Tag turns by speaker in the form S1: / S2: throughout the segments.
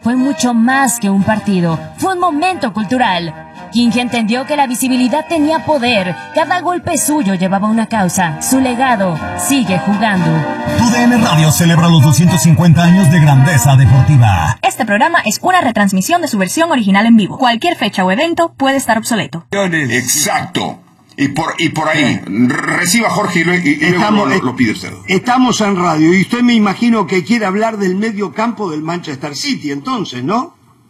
S1: fue mucho más que un partido, fue un momento cultural. King entendió que la visibilidad tenía poder, cada golpe suyo llevaba una causa, su legado sigue jugando.
S2: TUDN Radio celebra los 250 años de grandeza deportiva.
S3: Este programa es una retransmisión de su versión original en vivo. Cualquier fecha o evento puede estar obsoleto.
S4: Exacto. Y por ahí, reciba Jorge y luego lo pide usted.
S5: Estamos en radio y usted me imagino que quiere hablar del medio campo del Manchester City, entonces, ¿no?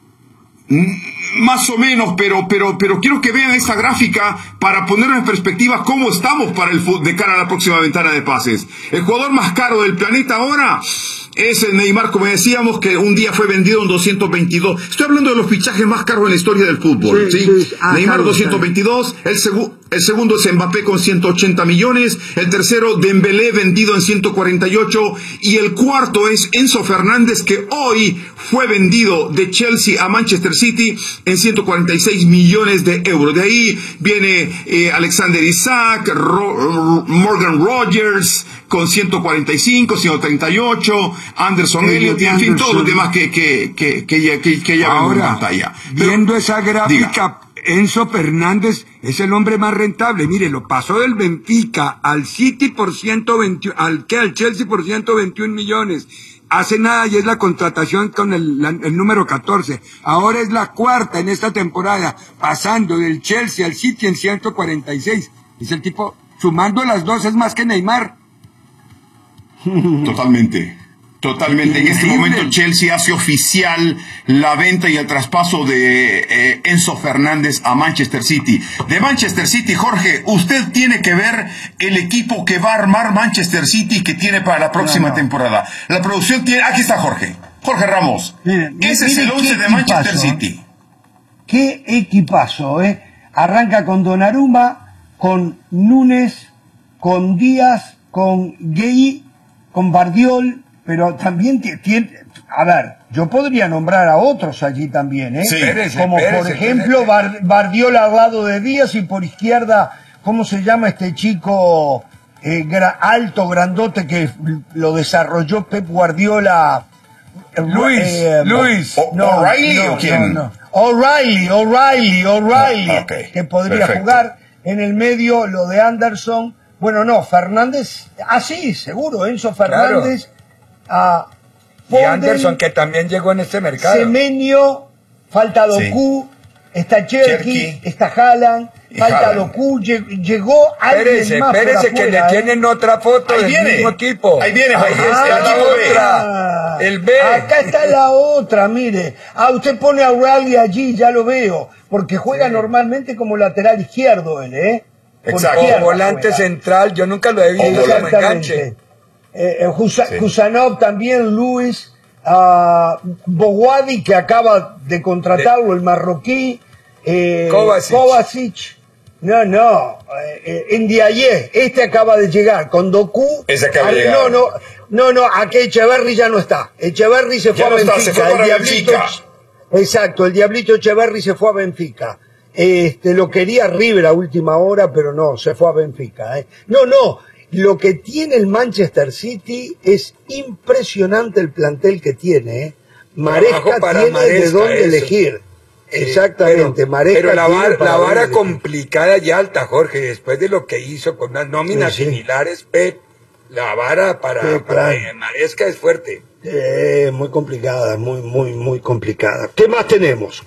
S4: Más o menos, pero quiero que vean esta gráfica para poner en perspectiva cómo estamos de cara a la próxima ventana de pases. El jugador más caro del planeta ahora es el Neymar, como decíamos, que un día fue vendido en 222. Estoy hablando de los fichajes más caros en la historia del fútbol. ¿Sí? Neymar, 222. El segundo es Mbappé con 180 millones. El tercero, Dembélé, vendido en 148. Y el cuarto es Enzo Fernández, que hoy fue vendido de Chelsea a Manchester City en 146 millones de euros. De ahí viene Alexander Isak, Morgan Rogers con 145, 138, Anderson Elliott, y en fin, todos los demás que ya vemos en pantalla.
S5: Viendo esa gráfica, Enzo Fernández es el hombre más rentable. Mire, lo pasó del Benfica al City por 121, al Chelsea por 121 millones. Hace nada y es la contratación con el número 14. Ahora es la cuarta en esta temporada, pasando del Chelsea al City en 146. Es el tipo, sumando las dos, es más que Neymar.
S4: Totalmente. En este momento Chelsea hace oficial la venta y el traspaso de Enzo Fernández a Manchester City. De Manchester City, Jorge, usted tiene que ver el equipo que va a armar Manchester City que tiene para la próxima temporada. La producción tiene... Aquí está Jorge Ramos. Ese es el 11 de Manchester City.
S6: Qué equipazo, ¿eh? Arranca con Donnarumma, con Núñez, con Díaz, con Gueye, con Bardiol, pero también tiene... A ver, yo podría nombrar a otros allí también, ¿eh?
S4: Sí,
S6: como por ejemplo Bardiol al lado de Díaz y por izquierda, ¿cómo se llama este chico alto, grandote que lo desarrolló Pep Guardiola?
S4: Luis. ¿O'Reilly o quién?
S6: No. O'Reilly,
S4: Okay,
S6: que podría jugar en el medio, lo de Anderson. Bueno, no, Fernández, sí, seguro, Enzo Fernández.
S5: Claro. Y Anderson, que también llegó en este mercado.
S6: Semenyo, falta Doku, está Cherky, está Haaland, falta Doku, llegó alguien más.
S5: Espérese, que le tienen otra foto del mismo equipo.
S4: Ahí viene, Jorge, el equipo B.
S5: El B.
S6: Acá está la otra, mire. Usted pone a O'Reilly allí, ya lo veo, porque juega normalmente como lateral izquierdo él, ¿eh?
S4: Exacto.
S5: O volante central, yo nunca lo he visto como enganche.
S6: Kusanov también, Luis, Bowadi, que acaba de contratarlo, el marroquí, Kovacic. Ndiaye, este acaba de llegar, con Doku.
S4: Ese acaba de llegar.
S6: No, aquí Echeverry ya no está. Echeverry se fue a Benfica. Exacto, el Diablito Echeverry se fue a Benfica. Lo quería River a última hora, pero no, se fue a Benfica. Lo que tiene el Manchester City es impresionante, el plantel que tiene. Maresca tiene de dónde elegir. Exactamente, Maresca.
S5: Pero la vara complicada y alta, Jorge, después de lo que hizo con unas nóminas similares, Pep, la vara para Maresca es fuerte.
S6: Muy complicada, muy complicada. ¿Qué más tenemos?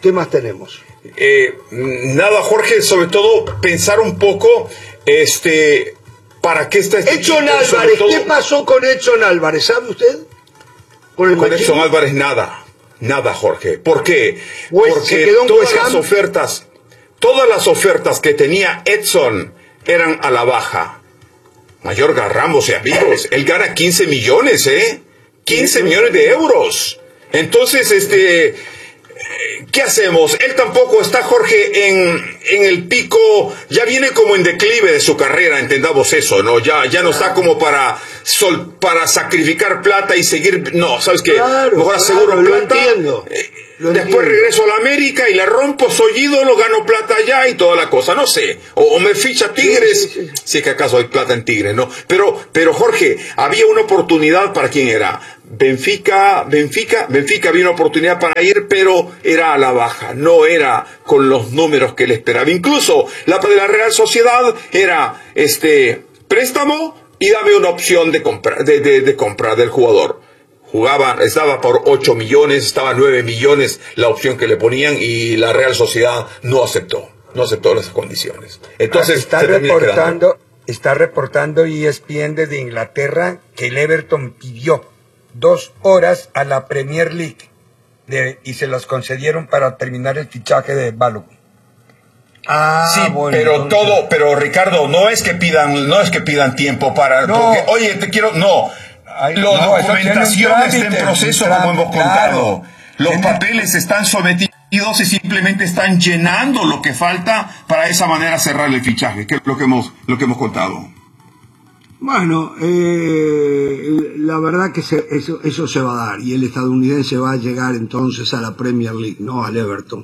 S4: Nada, Jorge, sobre todo pensar un poco, ¿para qué está
S6: Edson Álvarez? ¿Qué pasó con Edson Álvarez? ¿Sabe usted?
S4: Con Edson Álvarez nada, Jorge. ¿Por qué? Porque todas las ofertas que tenía Edson eran a la baja. Mayorga, Ramos y amigos, él gana 15 millones, 15 millones de euros. Entonces, ¿qué hacemos? Él tampoco está, Jorge, en el pico, ya viene como en declive de su carrera, entendamos eso, ¿no? Ya no está como para sacrificar plata y seguir, no, ¿sabes qué? Mejor aseguro plata, después regreso a la América y la rompo, soy ídolo, gano plata allá y toda la cosa, no sé, o me ficha Tigres, si es que acaso hay plata en Tigres, ¿no? Pero Jorge, había una oportunidad para quién era, Benfica había una oportunidad para ir, pero era a la baja, no era con los números que él esperaba. Incluso la de la Real Sociedad era préstamo y dame una opción de compra del jugador. Estaba por 8 millones, estaba 9 millones la opción que le ponían, y la Real Sociedad no aceptó esas condiciones. Entonces
S5: está reportando ESPN desde Inglaterra que el Everton pidió 2 horas a la Premier League y se las concedieron para terminar el fichaje de Balogun.
S4: Sí, bueno, pero Ricardo, no es que pidan tiempo para, porque, oye, la documentación está en proceso, como hemos contado. Los papeles están sometidos y simplemente están llenando lo que falta para de esa manera cerrar el fichaje, que es lo que hemos contado.
S6: Bueno, la verdad que eso se va a dar, y el estadounidense va a llegar entonces a la Premier League, no al Everton.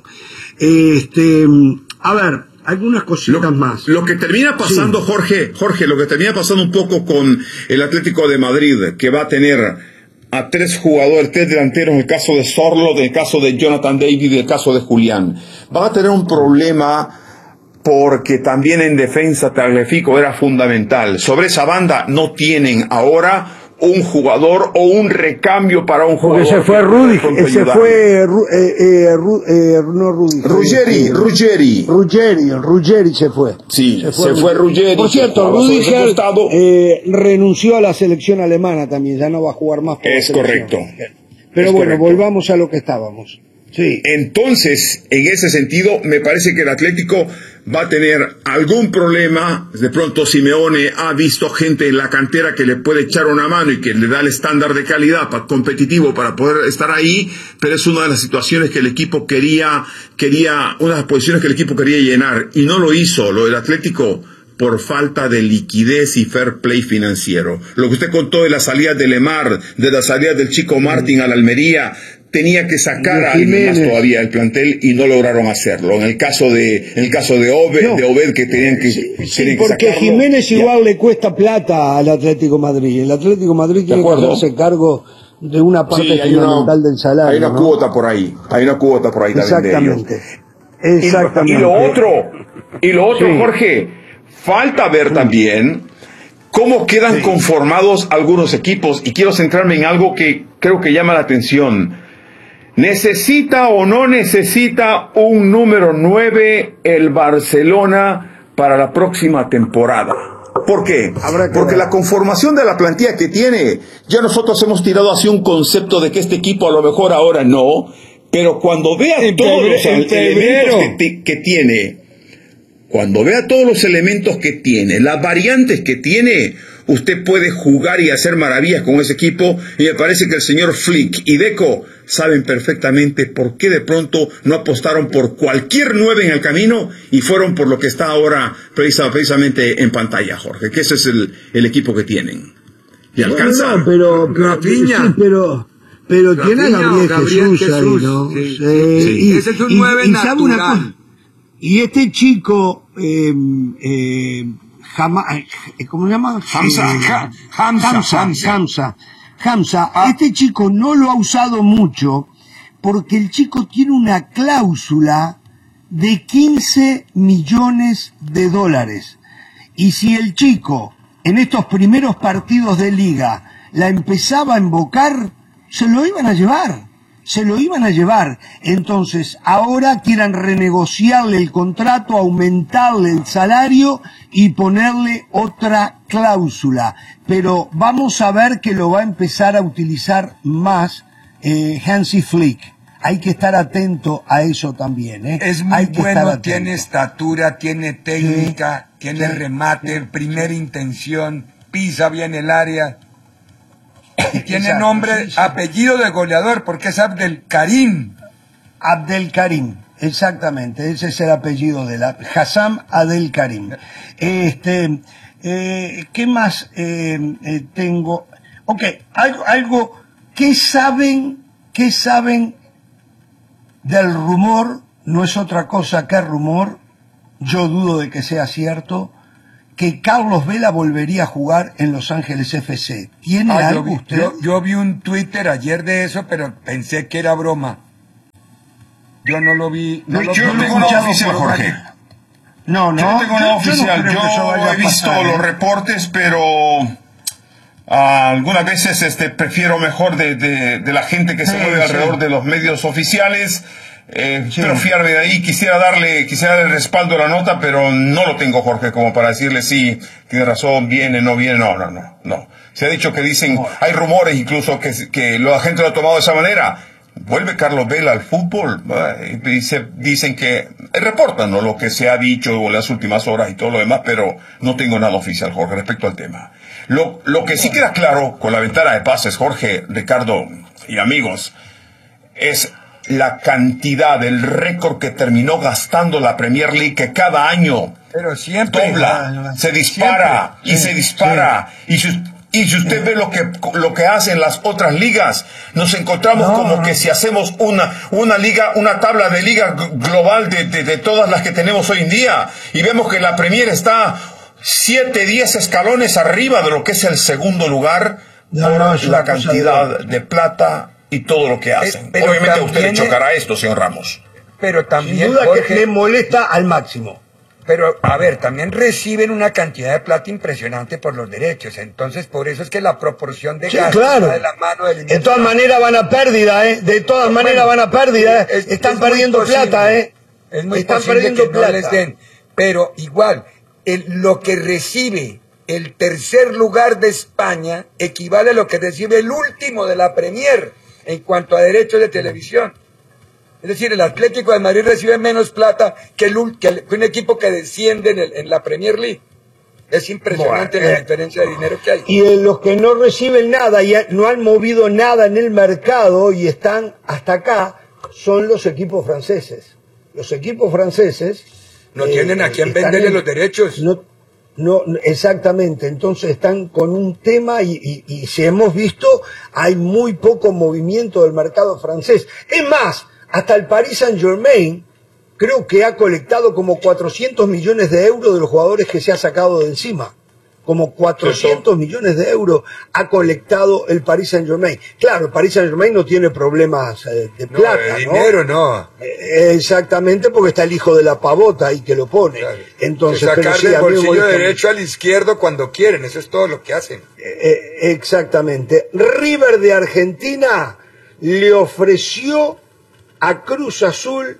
S6: A ver, algunas cositas más.
S4: Lo que termina pasando, sí. Jorge, lo que termina pasando un poco con el Atlético de Madrid, que va a tener a 3 jugadores, 3 delanteros, en el caso de Sorloth, en el caso de Jonathan David y en el caso de Julián. Van a tener un problema porque también en defensa Tagliafico era fundamental. Sobre esa banda no tienen ahora un jugador o un recambio para un jugador.
S6: Porque se fue Rudiger, Ruggeri se fue.
S4: Sí, se fue Ruggeri.
S6: Por cierto, Rudiger renunció a la selección alemana también, ya no va a jugar más por
S4: Es correcto.
S6: Pero bueno, volvamos a lo que estábamos. Sí.
S4: Entonces, en ese sentido, me parece que el Atlético va a tener algún problema. De pronto Simeone ha visto gente en la cantera que le puede echar una mano y que le da el estándar de calidad competitivo para poder estar ahí, pero es una de las situaciones que el equipo quería, una de las posiciones que el equipo quería llenar, y no lo hizo. Lo del Atlético, por falta de liquidez y fair play financiero. Lo que usted contó de la salida de Lemar, de la salida del Chico Martín a la Almería, tenía que sacar a alguien más todavía del plantel y no lograron hacerlo. En el caso de Obed, que tenían que
S6: porque sacarlo, Jiménez igual le cuesta plata al Atlético Madrid. El Atlético Madrid tiene que hacerse cargo de una parte fundamental del salario.
S4: Hay una cuota por ahí.
S6: Exactamente.
S4: Y lo otro, sí. Jorge, falta ver también cómo quedan conformados algunos equipos, y quiero centrarme en algo que creo que llama la atención. ¿Necesita o no necesita un número 9 el Barcelona para la próxima temporada? ¿Por qué? Porque la conformación de la plantilla que tiene, ya nosotros hemos tirado hacia un concepto de que este equipo a lo mejor ahora no, pero cuando vea todos los elementos que tiene, cuando vea todos los elementos que tiene, las variantes que tiene, usted puede jugar y hacer maravillas con ese equipo, y me parece que el señor Flick y Deco saben perfectamente por qué de pronto no apostaron por cualquier 9 en el camino y fueron por lo que está ahora precisamente en pantalla, Jorge, que ese es el equipo que tienen. ¿Y alcanza?
S6: No, pero tiene a Gabriel Jesús ahí, ¿no?
S5: Sí. Ese es un 9 natural. ¿Sabe una cosa?
S6: Y este chico, ¿cómo se llama? Hamza. Este chico no lo ha usado mucho porque el chico tiene una cláusula de 15 millones de dólares. Y si el chico en estos primeros partidos de liga la empezaba a invocar, se lo iban a llevar. Entonces, ahora quieran renegociarle el contrato, aumentarle el salario y ponerle otra cláusula. Pero vamos a ver que lo va a empezar a utilizar más Hansi Flick. Hay que estar atento a eso también.
S5: Es muy bueno, tiene estatura, tiene técnica, tiene remate, primera intención, pisa bien el área. Y tiene nombre, apellido de goleador, porque es Abdelkarim.
S6: Exactamente, ese es el apellido de Hassam Abdelkarim. ¿Qué más tengo? Ok, algo, ¿qué saben del rumor? No es otra cosa que rumor, yo dudo de que sea cierto, que Carlos Vela volvería a jugar en Los Ángeles FC. ¿Tiene algo usted?
S5: Yo vi un Twitter ayer de eso, pero pensé que era broma. Yo no lo vi.
S4: No lo tengo nada oficial, Jorge.
S6: No.
S4: Yo no tengo nada oficial. Yo he visto los reportes, pero algunas veces prefiero mejor de la gente que se mueve alrededor de los medios oficiales. Pero fiarme de ahí, quisiera darle respaldo a la nota, pero no lo tengo, Jorge, como para decirle sí, tiene razón, viene, no viene, no. Se ha dicho que dicen, hay rumores incluso que la gente lo ha tomado de esa manera. ¿Vuelve Carlos Vela al fútbol? Dicen que reportan, ¿no?, lo que se ha dicho en las últimas horas y todo lo demás, pero no tengo nada oficial, Jorge, respecto al tema. Lo que sí queda claro con la ventana de pases, Jorge, Ricardo y amigos, es la cantidad, el récord que terminó gastando la Premier League, que cada año dobla, se dispara y se dispara. Y si usted ve lo que hacen las otras ligas, nos encontramos como que si hacemos una liga, una tabla de liga global de todas las que tenemos hoy en día, y vemos que la Premier está 7, 10 escalones arriba de lo que es el segundo lugar, por la cantidad de plata y todo lo que hacen. Obviamente a usted le chocará esto, señor Ramos.
S5: Pero también,
S6: sin duda,
S5: Jorge,
S6: que me molesta al máximo.
S5: Pero, a ver, también reciben una cantidad de plata impresionante por los derechos. Entonces, por eso es que la proporción de gastos va de la mano del...
S6: De todas maneras van a pérdida, De todas maneras van a pérdida, Están perdiendo plata,
S5: Es muy posible que no les den. Pero igual, lo que recibe el tercer lugar de España equivale a lo que recibe el último de la Premier en cuanto a derechos de televisión. Es decir, el Atlético de Madrid recibe menos plata que un equipo que desciende en la Premier League. Es impresionante la diferencia de dinero que hay.
S6: Y los que no reciben nada y no han movido nada en el mercado y están hasta acá son los equipos franceses. Los equipos franceses
S5: no tienen a quién venderle los derechos.
S6: No, exactamente. Entonces están con un tema y si hemos visto, hay muy poco movimiento del mercado francés. Es más, hasta el Paris Saint-Germain creo que ha colectado como 400 millones de euros de los jugadores que se ha sacado de encima. Como 400 millones de euros ha colectado el Paris Saint-Germain. Claro, el Paris Saint-Germain no tiene problemas de plata,
S5: de dinero, ¿no?
S6: Exactamente, porque está el hijo de la pavota ahí que lo pone. Claro. Entonces,
S5: sacar del bolsillo derecho al izquierdo cuando quieren, eso es todo lo que hacen.
S6: Exactamente. River de Argentina le ofreció a Cruz Azul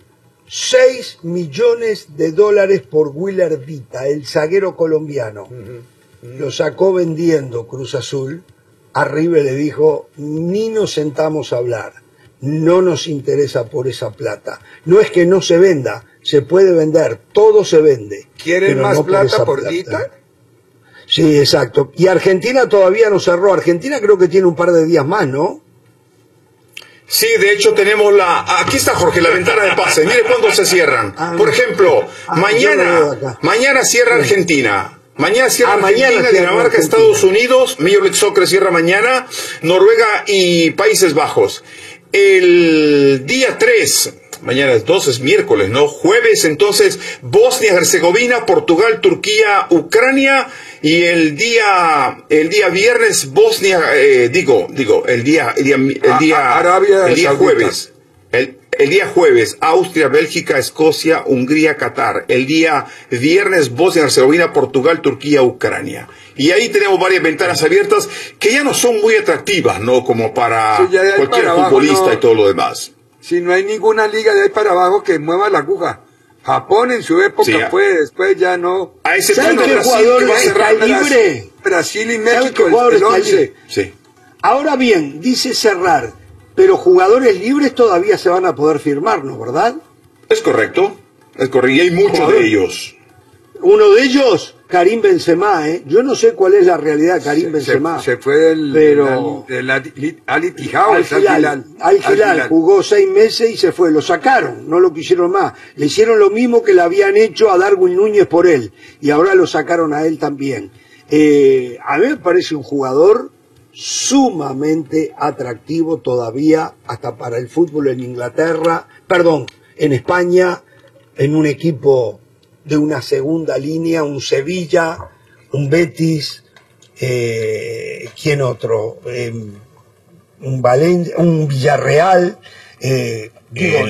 S6: $6 millones por Willer Vita, el zaguero colombiano. Lo sacó vendiendo Cruz Azul. A River le dijo, ni nos sentamos a hablar, no nos interesa por esa plata. No es que no se venda, se puede vender, todo se vende.
S5: ¿Quieren más plata por Vita?
S6: Sí, exacto. Y Argentina todavía no cerró. Argentina creo que tiene un par de días más, ¿no?
S4: Sí, de hecho tenemos aquí está, Jorge, la ventana de pases. Mire cuándo se cierran. Por ejemplo, mañana cierra Argentina. Mañana cierra Argentina, Dinamarca, Estados Unidos, Major League Soccer cierra mañana, Noruega y Países Bajos. El día 3, mañana es 2, es miércoles, ¿no? Jueves, entonces, Bosnia-Herzegovina, Portugal, Turquía, Ucrania, y el día viernes, Bosnia, el día jueves. El día jueves, Austria, Bélgica, Escocia, Hungría, Qatar. El día viernes, Bosnia, Herzegovina, Portugal, Turquía, Ucrania. Y ahí tenemos varias ventanas abiertas que ya no son muy atractivas, ¿no? Como para cualquier futbolista y todo lo demás.
S5: Si no hay ninguna liga de ahí para abajo que mueva la aguja. Japón en su época fue, después ya no.
S4: A ese punto Brasil que va a cerrar
S6: libre.
S5: Brasil y México el 11.
S6: Sí. Ahora bien, dice cerrar. Pero jugadores libres todavía se van a poder firmar, ¿no? ¿Verdad?
S4: Es correcto. Y hay muchos de ellos.
S6: Uno de ellos, Karim Benzema, Yo no sé cuál es la realidad de Karim Benzema.
S5: Se fue del
S6: Al-Hilal. Jugó 6 meses y se fue. Lo sacaron, no lo quisieron más. Le hicieron lo mismo que le habían hecho a Darwin Núñez por él. Y ahora lo sacaron a él también. A mí me parece un jugador sumamente atractivo todavía hasta para el fútbol en en España, en un equipo de una segunda línea, un Sevilla, un Betis, ¿quién otro? Un Villarreal,